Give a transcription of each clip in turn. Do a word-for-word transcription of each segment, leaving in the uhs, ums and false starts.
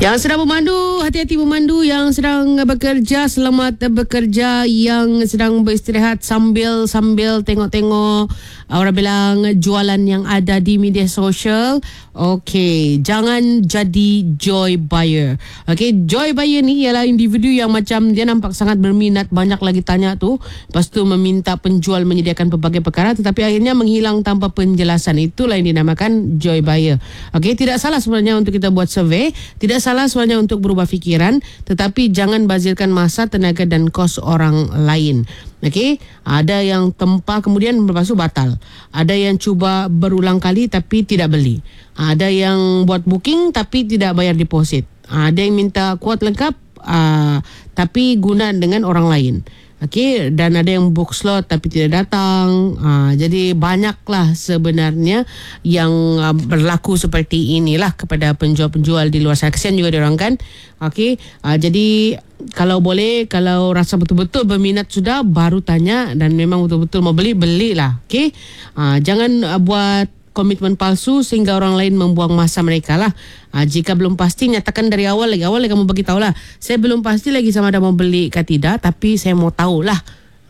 Yang sedang memandu, hati-hati memandu. Yang sedang bekerja, selamat bekerja. Yang sedang beristirahat sambil sambil tengok-tengok orang bilang jualan yang ada di media sosial. Okey, jangan jadi joy buyer. Okey, joy buyer ni ialah individu yang macam dia nampak sangat berminat, banyak lagi tanya tu, lepas tu meminta penjual menyediakan pelbagai perkara tetapi akhirnya menghilang tanpa penjelasan. Itulah yang dinamakan joy buyer. Okey, tidak salah sebenarnya untuk kita buat survey, tidak salah sebenarnya untuk berubah fikiran, tetapi jangan bazirkan masa, tenaga dan kos orang lain. Okey, ada yang tempah kemudian lepas tu batal. Ada yang cuba berulang kali tapi tidak beli. Ada yang buat booking tapi tidak bayar deposit. Ada yang minta kuat lengkap uh, tapi guna dengan orang lain. Okey, dan ada yang book slot tapi tidak datang. Uh, jadi banyaklah sebenarnya yang uh, berlaku seperti inilah kepada penjual-penjual di luar sana. Kesian juga diorang kan. Okey, uh, jadi kalau boleh, kalau rasa betul-betul berminat sudah, baru tanya dan memang betul-betul mau beli, belilah. Okey, uh, jangan uh, buat komitmen palsu sehingga orang lain membuang masa mereka lah. Ha, jika belum pasti, nyatakan dari awal lagi. Awal lagi kamu beritahu lah, saya belum pasti lagi sama ada mau beli ke tidak, tapi saya mau tahu lah.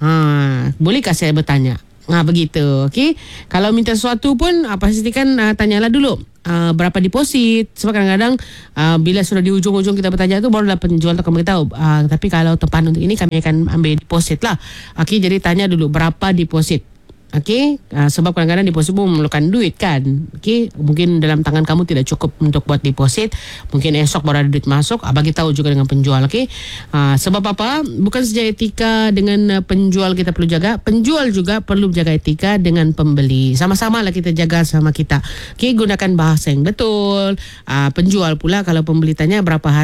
Ha, bolehkah saya bertanya? Ha, begitu. Okey. Kalau minta sesuatu pun, ha, pastikan ha, tanyalah dulu. Uh, berapa deposit. Sebab kadang-kadang uh, bila sudah di ujung-ujung kita bertanya tu, barulah penjual tu akan beritahu, uh, tapi kalau tempahan untuk ini kami akan ambil deposit lah. Okey, jadi tanya dulu berapa deposit. Okey, uh, sebab kadang-kadang deposit pun memerlukan duit kan. Okey, mungkin dalam tangan kamu tidak cukup untuk buat deposit, mungkin esok baru ada duit masuk. uh, Bagi tahu juga dengan penjual. Okey, uh, sebab apa? Bukan saja etika dengan uh, penjual kita perlu jaga, penjual juga perlu jaga etika dengan pembeli. Sama-sama lah kita jaga sama kita. Okey, gunakan bahasa yang betul. uh, Penjual pula kalau pembeli tanya berapa harga